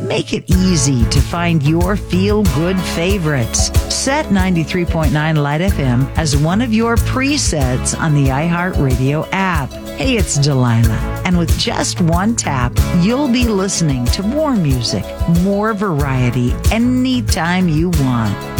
Make it easy to find your feel-good favorites. Set 93.9 Light FM as one of your presets on the iHeartRadio app. Hey, it's Delilah. And with just one tap, you'll be listening to more music, more variety, anytime you want.